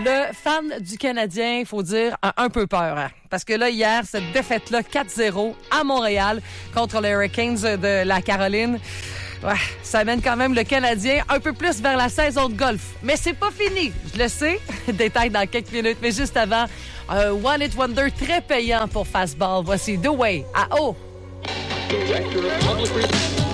Le fan du Canadien, il faut dire, a un peu peur. Hein? Parce que là, hier, cette défaite-là, 4-0 à Montréal contre les Hurricanes de la Caroline, ouais, ça amène quand même le Canadien un peu plus vers la saison de golf. Mais c'est pas fini, je le sais. Détail dans quelques minutes. Mais juste avant, un One Hit Wonder très payant pour Fastball. Voici The Way à O.